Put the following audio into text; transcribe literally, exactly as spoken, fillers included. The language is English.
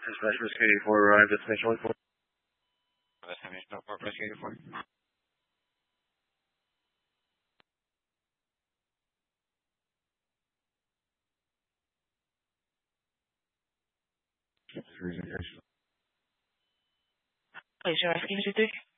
Dispatch Rescue eighty-four arrived at Station one four. Destination Airport Rescue eighty-four. Presentation. Please, your rescue two three.